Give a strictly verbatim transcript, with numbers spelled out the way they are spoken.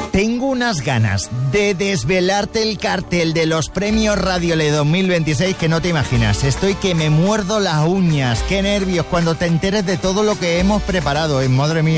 Tengo unas ganas de desvelarte el cartel de los premios Radiole dos mil veintiséis que no te imaginas. Estoy que me muerdo las uñas. Qué nervios cuando te enteres de todo lo que hemos preparado. Eh, madre mía.